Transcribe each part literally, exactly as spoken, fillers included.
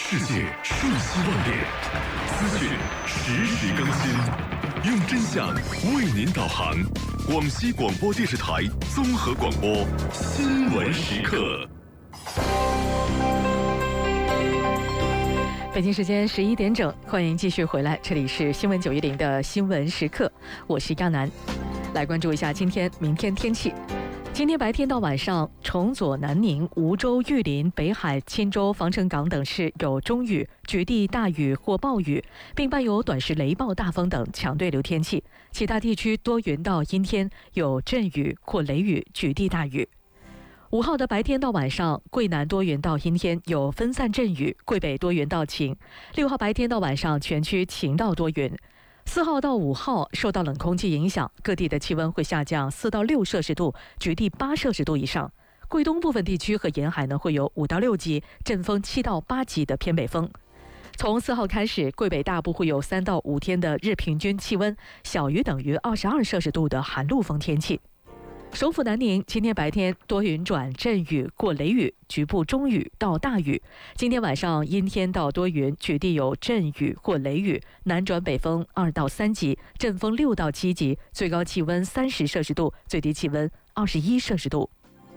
世界瞬息万变，资讯实时更新，用真相为您导航。广西广播电视台综合广播新闻时刻。 北京时间十一点整，欢迎继续回来，这里是新闻九一零的新闻时刻，我是亚楠。来关注一下今天、明天天气。今天白天到晚上，崇左、南宁、梧州、玉林、北海、钦州、防城港等市有中雨、局地大雨或暴雨，并伴有短时雷暴、大风等强对流天气。其他地区多云到阴天，有阵雨或雷雨、局地大雨。五号的白天到晚上，桂南多云到阴天，有分散阵雨；桂北多云到晴。六号白天到晚上，全区晴到多云。四号到五号受到冷空气影响，各地的气温会下降四到六摄氏度，局地八摄氏度以上。桂东部分地区和沿海呢会有五到六级，阵风七到八级的偏北风。从四号开始，桂北大部会有三到五天的日平均气温小于等于二十二摄氏度的寒露风天气。首府南宁今天白天多云转阵雨或雷雨，局部中雨到大雨。今天晚上阴天到多云，局地有阵雨或雷雨，南转北风二到三级，阵风六到七级，最高气温三十摄氏度，最低气温二十一摄氏度。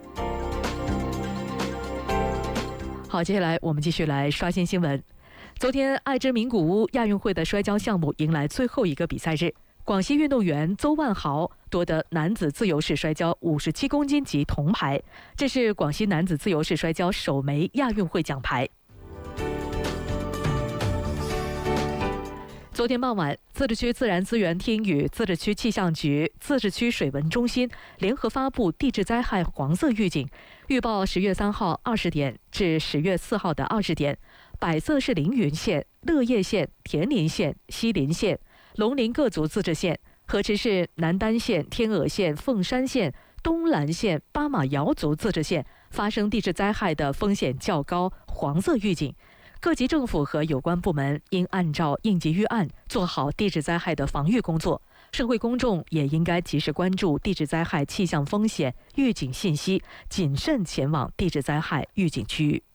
好，接下来我们继续来刷新新闻。昨天爱知名古屋亚运会的摔跤项目迎来最后一个比赛日。广西运动员邹万豪夺得男子自由式摔跤五十七公斤级铜牌，这是广西男子自由式摔跤首枚亚运会奖牌。昨天傍晚，自治区自然资源厅与自治区气象局、自治区水文中心联合发布地质灾害黄色预警，预报十月三号二十点至十月四号的二十点，百色是凌云县、乐业县、田林县、西林县、龙陵各族自治县、河池市南丹县、天鹅县、凤山县、东兰县、巴马瑶族自治县发生地质灾害的风险较高，黄色预警。各级政府和有关部门应按照应急预案做好地质灾害的防御工作，社会公众也应该及时关注地质灾害气象风险预警信息，谨慎前往地质灾害预警区域。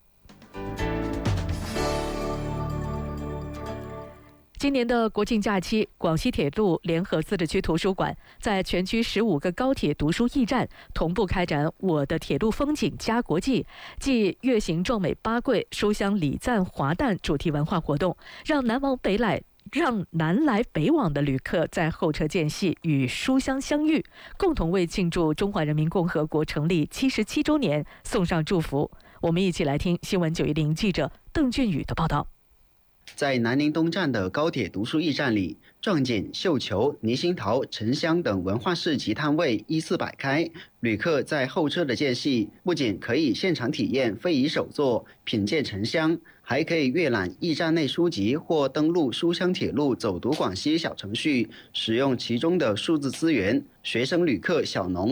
今年的国庆假期，广西铁路联合自治区图书馆在全区十五个高铁读书驿站同步开展我的铁路风景家国际暨月行壮美八桂书香礼赞华诞主题文化活动，让南往北来让南来北往的旅客在候车间隙与书香相遇，共同为庆祝中华人民共和国成立七十七周年送上祝福。我们一起来听新闻九一零记者邓俊宇的报道。 在南宁东站的高铁读书驿站里，撞锦、绣球、泥星陶、沉香等文化市集摊位依次摆开。旅客在候车的间隙，不仅可以现场体验非遗手作、品鉴沉香，还可以阅览驿站内书籍或登录书香铁路走读广西小程序，使用其中的数字资源。学生旅客小农